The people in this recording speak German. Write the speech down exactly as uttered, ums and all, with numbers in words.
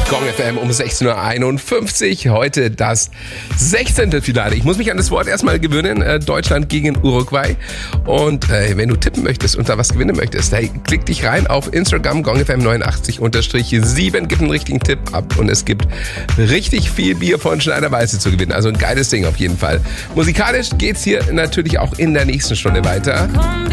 Gong F M um sechzehn Uhr einundfünfzig. Heute das sechzehnte Finale. Ich muss mich an das Wort erstmal gewöhnen. Äh, Deutschland gegen Uruguay. Und äh, wenn du tippen möchtest und da was gewinnen möchtest, hey, klick dich rein auf Instagram Gong F M neunundachtzig sieben. Gib einen richtigen Tipp ab und es gibt richtig viel Bier von Schneider Weiße zu gewinnen. Also ein geiles Ding auf jeden Fall. Musikalisch geht's hier natürlich auch in der nächsten Stunde weiter.